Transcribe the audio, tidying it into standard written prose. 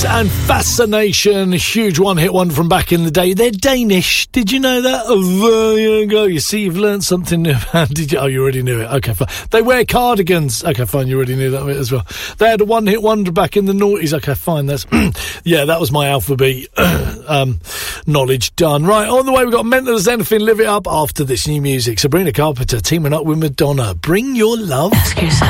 And Fascination, huge one-hit wonder from back in the day. They're Danish. Did you know that? Oh, there you go. You see, you've learned something new. Did you? Oh, you already knew it. Okay, fine. They wear cardigans. Okay, fine. You already knew that bit as well. They had a one-hit wonder back in the noughties. Okay, fine. That's yeah, that was my alphabet knowledge done. Right, on the way we've got Mental as Anything. Live It Up after this new music. Sabrina Carpenter teaming up with Madonna. Bring Your Love. Ask yourself.